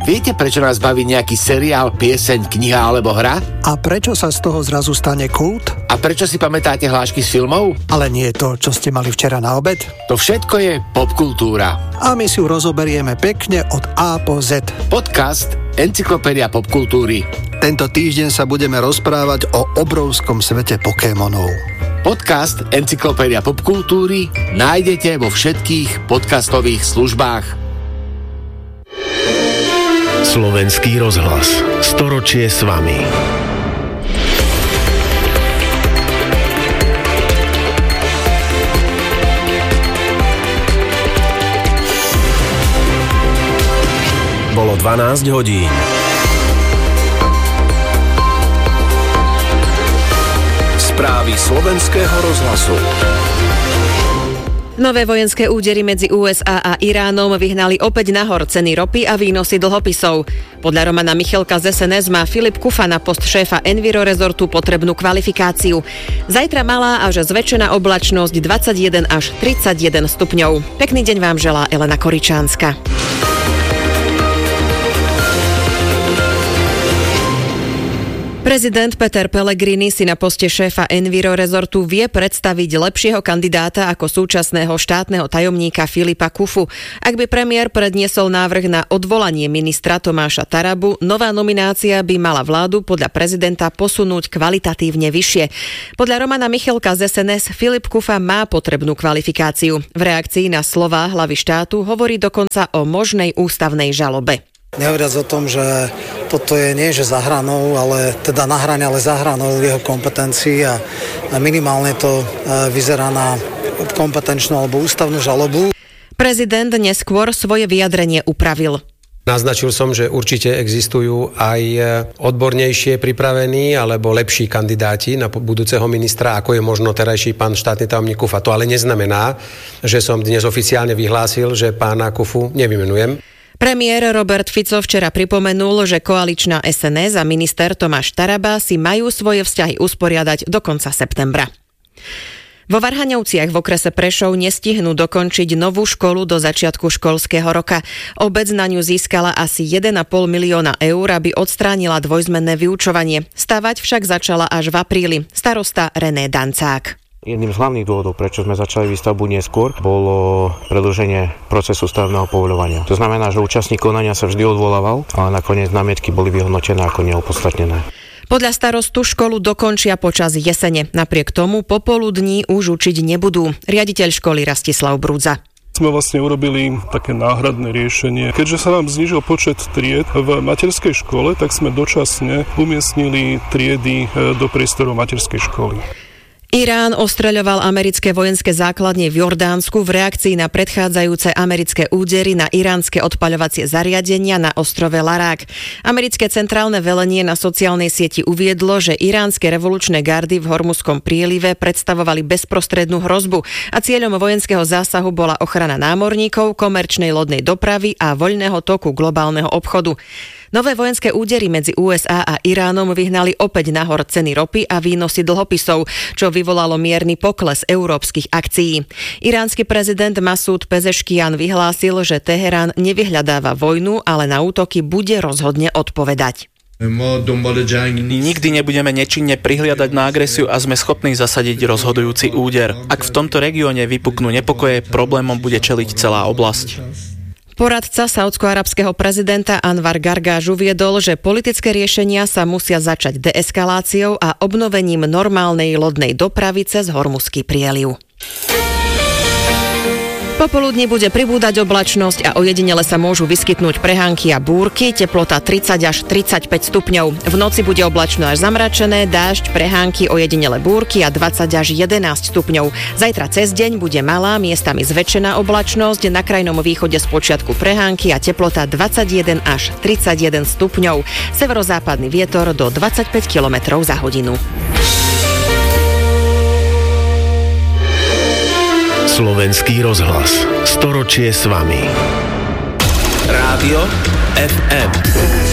Viete, prečo nás baví nejaký seriál, pieseň, kniha alebo hra? A prečo sa z toho zrazu stane kult? A prečo si pamätáte hlášky z filmov? Ale nie to, čo ste mali včera na obed? To všetko je popkultúra. A my si ju rozoberieme pekne od A po Z. Podcast Encyklopédia popkultúry. Tento týždeň sa budeme rozprávať o obrovskom svete Pokémonov. Podcast Encyklopédia popkultúry nájdete vo všetkých podcastových službách. Slovenský rozhlas. Storočie s vami. Bolo 12 hodín. Správy Slovenského rozhlasu. Nové vojenské údery medzi USA a Iránom vyhnali opäť nahor ceny ropy a výnosy dlhopisov. Podľa Romana Michelka z SNS má Filip Kufa na post šéfa Enviro Resortu potrebnú kvalifikáciu. Zajtra malá až zväčšená oblačnosť 21 až 31 stupňov. Pekný deň vám želá Elena Koričánska. Prezident Peter Pellegrini si na poste šéfa Enviro Resortu vie predstaviť lepšieho kandidáta ako súčasného štátneho tajomníka Filipa Kufu. Ak by premiér predniesol návrh na odvolanie ministra Tomáša Tarabu, nová nominácia by mala vládu podľa prezidenta posunúť kvalitatívne vyššie. Podľa Romana Michelka z SNS Filip Kufa má potrebnú kvalifikáciu. V reakcii na slová hlavy štátu hovorí dokonca o možnej ústavnej žalobe. Nehovoriac o tom, že toto je nie že za hranou, ale teda na hrane, ale za hranou jeho kompetencií a minimálne to vyzerá na kompetenčnú alebo ústavnú žalobu. Prezident neskôr svoje vyjadrenie upravil. Naznačil som, že určite existujú aj odbornejšie pripravení alebo lepší kandidáti na budúceho ministra, ako je možno terajší pán štátny tajomník Kufa. To ale neznamená, že som dnes oficiálne vyhlásil, že pána Kufu nevymenujem. Premiér Robert Fico včera pripomenul, že koaličná SNS a minister Tomáš Taraba si majú svoje vzťahy usporiadať do konca septembra. Vo Varhaňovciach v okrese Prešov nestihnú dokončiť novú školu do začiatku školského roka. Obec na ňu získala asi 1,5 milióna eur, aby odstránila dvojzmenné vyučovanie. Stavať však začala až v apríli. Starosta René Dancák. Jedným z hlavných dôvodov, prečo sme začali výstavbu neskôr, bolo predĺženie procesu stavebného povoľovania. To znamená, že účastník konania sa vždy odvolával, ale nakoniec námietky boli vyhodnotené ako neopodstatnené. Podľa starostu školu dokončia počas jesene. Napriek tomu popoludní už učiť nebudú. Riaditeľ školy Rastislav Brúdza. Sme vlastne urobili také náhradné riešenie. Keďže sa nám znížil počet tried v materskej škole, tak sme dočasne umiestnili triedy do priestorov materskej školy. Irán ostreľoval americké vojenské základne v Jordánsku v reakcii na predchádzajúce americké údery na iránske odpaľovacie zariadenia na ostrove Larák. Americké centrálne velenie na sociálnej sieti uviedlo, že iránske revolučné gardy v Hormuzskom prielive predstavovali bezprostrednú hrozbu a cieľom vojenského zásahu bola ochrana námorníkov, komerčnej lodnej dopravy a voľného toku globálneho obchodu. Nové vojenské údery medzi USA a Iránom vyhnali opäť nahor ceny ropy a výnosy dlhopisov, čo vyvolalo mierny pokles európskych akcií. Iránsky prezident Masúd Pezeškian vyhlásil, že Teherán nevyhľadáva vojnu, ale na útoky bude rozhodne odpovedať. Nikdy nebudeme nečinne prihliadať na agresiu a sme schopní zasadiť rozhodujúci úder. Ak v tomto regióne vypuknú nepokoje, problémom bude čeliť celá oblasť. Poradca saúdsko-arabského prezidenta Anwar Gargáš uviedol, že politické riešenia sa musia začať deeskaláciou a obnovením normálnej lodnej dopravy cez Hormuzský prieliv. Popoludní bude pribúdať oblačnosť a ojedinele sa môžu vyskytnúť prehánky a búrky, teplota 30 až 35 stupňov. V noci bude oblačno až zamračené, dážď, prehánky, ojedinele búrky a 20 až 11 stupňov. Zajtra cez deň bude malá, miestami zväčšená oblačnosť, na krajnom východe spočiatku prehánky a teplota 21 až 31 stupňov. Severozápadný vietor do 25 km za hodinu. Slovenský rozhlas. Storočie s vami. Rádio FM.